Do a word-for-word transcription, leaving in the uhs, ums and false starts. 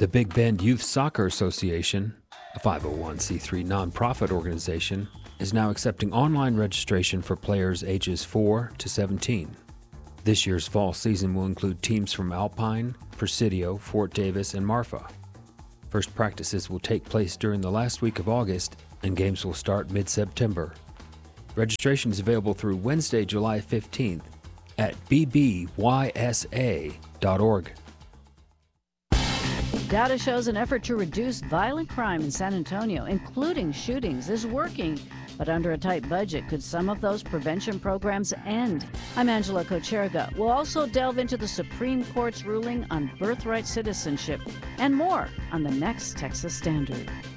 The Big Bend Youth Soccer Association, a five oh one c three nonprofit organization, is now accepting online registration for players ages four to seventeen. This year's fall season will include teams from Alpine, Presidio, Fort Davis, and Marfa. First practices will take place during the last week of August, and games will start mid-September. Registration is available through Wednesday, July fifteenth at b b y s a dot org. Data shows an effort to reduce violent crime in San Antonio, including shootings, is working. But under a tight budget, could some of those prevention programs end? I'm Angela Kocherga. We'll also delve into the Supreme Court's ruling on birthright citizenship and more on the next Texas Standard.